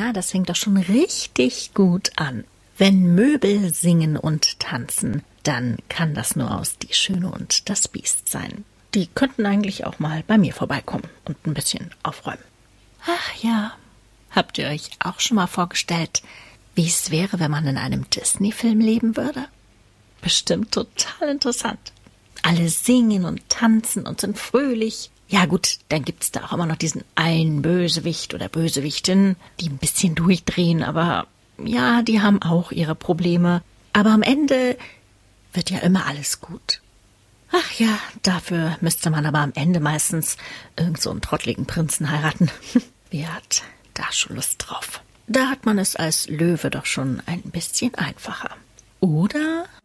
Na, das fängt doch schon richtig gut an. Wenn Möbel singen und tanzen, dann kann das nur aus Die Schöne und das Biest sein. Die könnten eigentlich auch mal bei mir vorbeikommen und ein bisschen aufräumen. Ach ja, habt ihr euch auch schon mal vorgestellt, wie es wäre, wenn man in einem Disney-Film leben würde? Bestimmt total interessant. Alle singen und tanzen und sind fröhlich. Ja gut, dann gibt's da auch immer noch diesen einen Bösewicht oder Bösewichtin, die ein bisschen durchdrehen, aber ja, die haben auch ihre Probleme. Aber am Ende wird ja immer alles gut. Ach ja, dafür müsste man aber am Ende meistens irgend so einen trottligen Prinzen heiraten. Wer hat da schon Lust drauf? Da hat man es als Löwe doch schon ein bisschen einfacher. Oder